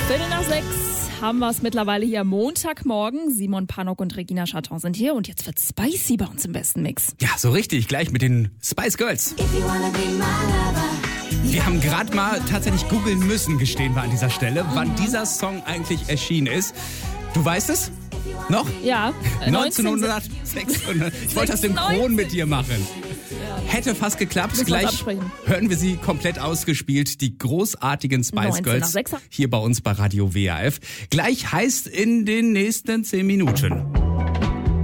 5:15 haben wir es mittlerweile hier Montagmorgen. Simon Pannock und Regina Chaton sind hier und jetzt wird spicy bei uns im besten Mix. Ja, so richtig, gleich mit den Spice Girls. Wir haben gerade mal tatsächlich googeln müssen, gestehen wir an dieser Stelle, wann dieser Song eigentlich erschienen ist. Du weißt es? Noch? Ja. 1996. Ich wollte das synchron mit dir machen. Hätte fast geklappt. Gleich hören wir sie komplett ausgespielt. Die großartigen Spice Girls hier bei uns bei Radio WRF. Gleich heißt in den nächsten 10 Minuten.